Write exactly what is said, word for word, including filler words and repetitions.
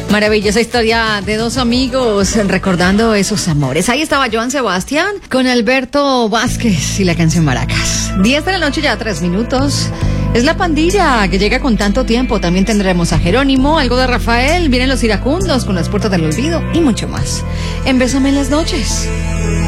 Maravillosa historia de dos amigos recordando esos amores. Ahí estaba Joan Sebastián con Alberto Vázquez y la canción Maracas. diez de la noche, ya tres minutos. Es la pandilla que llega con tanto tiempo. También tendremos a Jerónimo, algo de Rafael, vienen los iracundos con las puertas del olvido y mucho más. En Bésame en las noches.